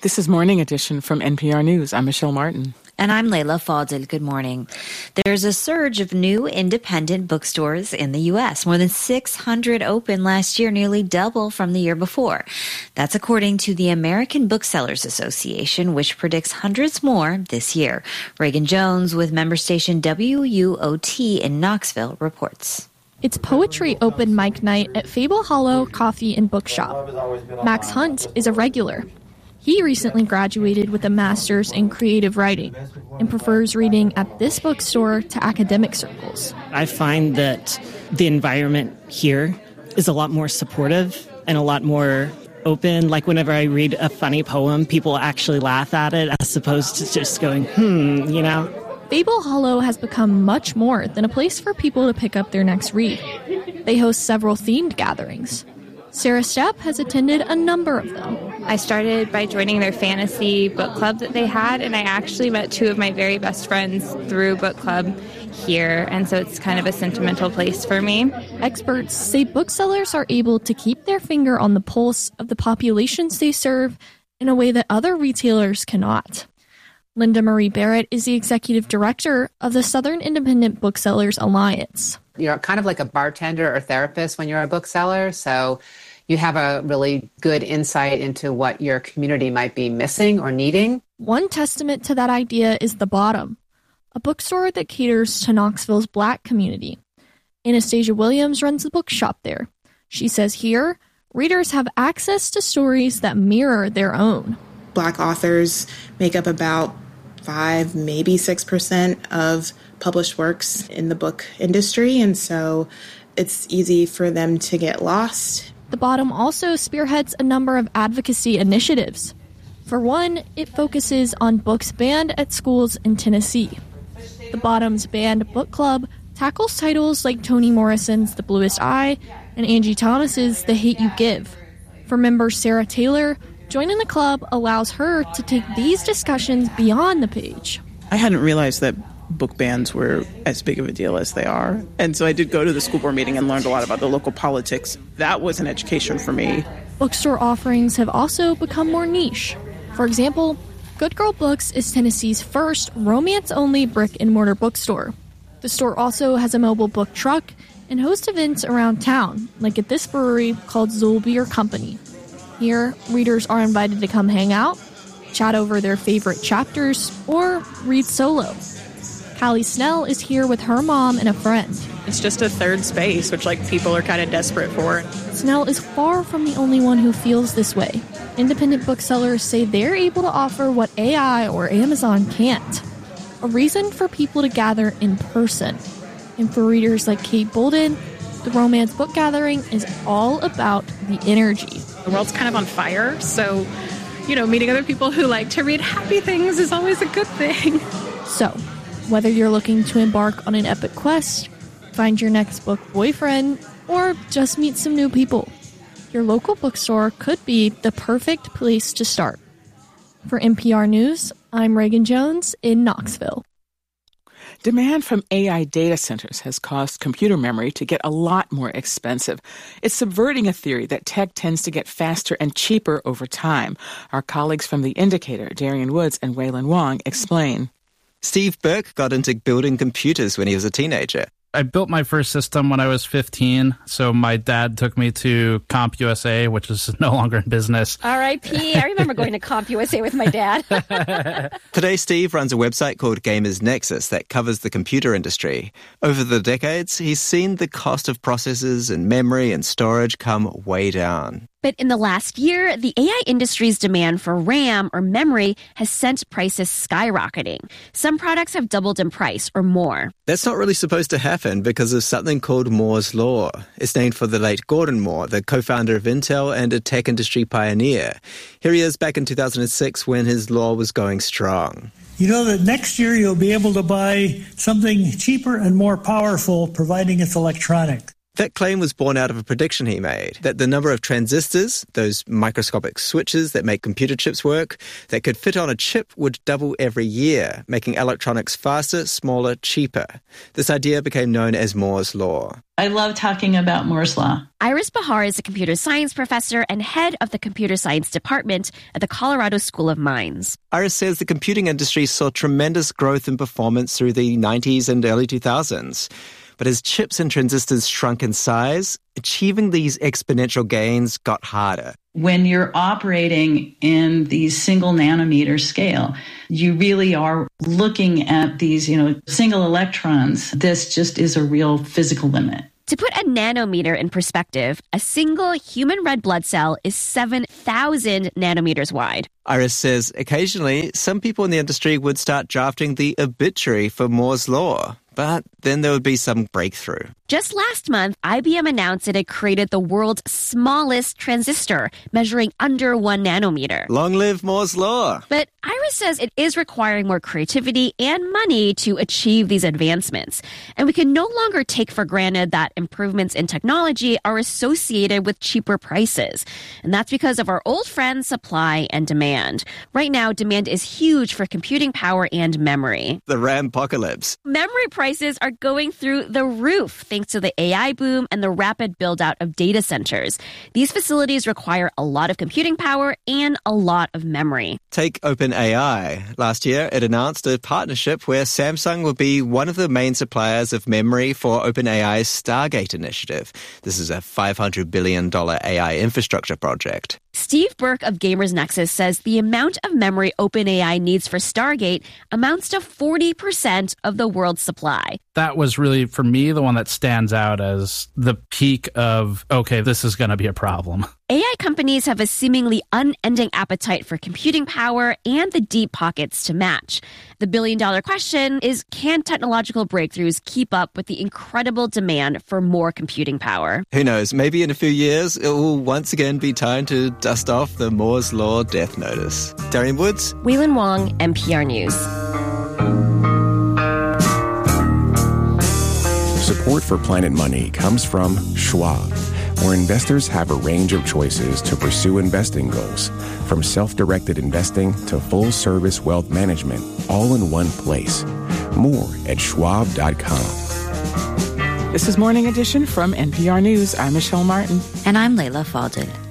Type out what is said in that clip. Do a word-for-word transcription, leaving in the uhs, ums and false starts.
This is Morning Edition from N P R News. I'm Michelle Martin. And I'm Layla Fadil. Good morning. There's a surge of new independent bookstores in the U S. More than six hundred opened last year, nearly double from the year before. That's according to the American Booksellers Association, which predicts hundreds more this year. Reagan Jones with member station W U O T in Knoxville reports. It's poetry open mic night at Fable Hollow Coffee and Bookshop. Max Hunt is a regular. He recently graduated with a master's in creative writing and prefers reading at this bookstore to academic circles. I find that the environment here is a lot more supportive and a lot more open. Like whenever I read a funny poem, people actually laugh at it as opposed to just going, hmm, you know. Fable Hollow has become much more than a place for people to pick up their next read. They host several themed gatherings. Sarah Stepp has attended a number of them. I started by joining their fantasy book club that they had, and I actually met two of my very best friends through book club here, and so it's kind of a sentimental place for me. Experts say booksellers are able to keep their finger on the pulse of the populations they serve in a way that other retailers cannot. Linda Marie Barrett is the executive director of the Southern Independent Booksellers Alliance. You're kind of like a bartender or therapist when you're a bookseller, so you have a really good insight into what your community might be missing or needing. One testament to that idea is The Bottom, a bookstore that caters to Knoxville's Black community. Anastasia Williams runs the bookshop there. She says here, readers have access to stories that mirror their own. Black authors make up about five, maybe six percent of published works in the book industry, and so it's easy for them to get lost. The Bottom also spearheads a number of advocacy initiatives. For one, it focuses on books banned at schools in Tennessee. The Bottom's Banned Book Club tackles titles like Toni Morrison's The Bluest Eye and Angie Thomas's The Hate U Give. For member Sarah Taylor, joining the club allows her to take these discussions beyond the page. I hadn't realized that book bans were as big of a deal as they are. And so I did go to the school board meeting and learned a lot about the local politics. That was an education for me. Bookstore offerings have also become more niche. For example, Good Girl Books is Tennessee's first romance-only brick-and-mortar bookstore. The store also has a mobile book truck and hosts events around town, like at this brewery called Zool Beer Company. Here, readers are invited to come hang out, chat over their favorite chapters, or read solo. Callie Snell is here with her mom and a friend. It's just a third space, which like people are kind of desperate for. Snell is far from the only one who feels this way. Independent booksellers say they're able to offer what A I or Amazon can't. A reason for people to gather in person. And for readers like Kate Bolden, the Romance Book Gathering is all about the energy. The world's kind of on fire, so, you know, meeting other people who like to read happy things is always a good thing. So, whether you're looking to embark on an epic quest, find your next book boyfriend, or just meet some new people, your local bookstore could be the perfect place to start. For N P R News, I'm Reagan Jones in Knoxville. Demand from A I data centers has caused computer memory to get a lot more expensive. It's subverting a theory that tech tends to get faster and cheaper over time. Our colleagues from The Indicator, Darian Woods and Waylon Wong, explain. Steve Burke got into building computers when he was a teenager. I built my first system when I was fifteen, so my dad took me to CompUSA, which is no longer in business. R I P I remember going to CompUSA with my dad. Today, Steve runs a website called Gamers Nexus that covers the computer industry. Over the decades, he's seen the cost of processors and memory and storage come way down. But in the last year, the A I industry's demand for RAM or memory has sent prices skyrocketing. Some products have doubled in price or more. That's not really supposed to happen because of something called Moore's Law. It's named for the late Gordon Moore, the co-founder of Intel and a tech industry pioneer. Here he is back in two thousand six when his law was going strong. You know that next year you'll be able to buy something cheaper and more powerful, providing it's electronic. That claim was born out of a prediction he made, that the number of transistors, those microscopic switches that make computer chips work, that could fit on a chip would double every year, making electronics faster, smaller, cheaper. This idea became known as Moore's Law. I love talking about Moore's Law. Iris Bahar is a computer science professor and head of the computer science department at the Colorado School of Mines. Iris says the computing industry saw tremendous growth in performance through the nineties and early two thousands. But as chips and transistors shrunk in size, achieving these exponential gains got harder. When you're operating in the single nanometer scale, you really are looking at these, you know, single electrons. This just is a real physical limit. To put a nanometer in perspective, a single human red blood cell is seven thousand nanometers wide. Iris says occasionally some people in the industry would start drafting the obituary for Moore's Law, but then there would be some breakthrough. Just last month, I B M announced it had created the world's smallest transistor, measuring under one nanometer. Long live Moore's Law! But Iris says it is requiring more creativity and money to achieve these advancements. And we can no longer take for granted that improvements in technology are associated with cheaper prices. And that's because of our old friend supply and demand. Right now, demand is huge for computing power and memory. The RAM-pocalypse. Memory prices are going through the roof thanks to the A I boom and the rapid build-out of data centers. These facilities require a lot of computing power and a lot of memory. Take OpenAI. Last year, it announced a partnership where Samsung will be one of the main suppliers of memory for OpenAI's Stargate initiative. This is a five hundred billion dollars A I infrastructure project. Steve Burke of Gamers Nexus says the amount of memory OpenAI needs for Stargate amounts to forty percent of the world's supply. That was really, for me, the one that stands out as the peak of, okay, this is going to be a problem. A I companies have a seemingly unending appetite for computing power and the deep pockets to match. The billion-dollar question is, can technological breakthroughs keep up with the incredible demand for more computing power? Who knows, maybe in a few years, it will once again be time to dust off the Moore's Law death notice. Darian Woods. Waylon Wong, N P R News. Support for Planet Money comes from Schwab, where investors have a range of choices to pursue investing goals, from self-directed investing to full-service wealth management, all in one place. More at schwab dot com. This is Morning Edition from N P R News. I'm Michelle Martin. And I'm Layla Falded.